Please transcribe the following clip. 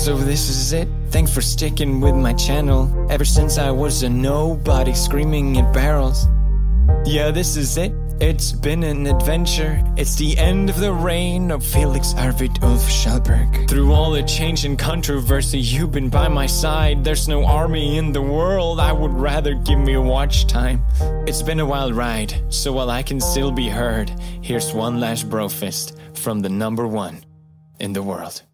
So this is it. Thanks for sticking with my channel. Ever since I was a nobody screaming at barrels. Yeah, this is it. It's been an adventure. It's the end of the reign of Felix Arvid Ulf Schallberg. Through all the change and controversy, you've been by my side. There's no army in the world. I would rather give me watch time. It's been a wild ride, so while I can still be heard, here's one last brofist from the #1 in the world.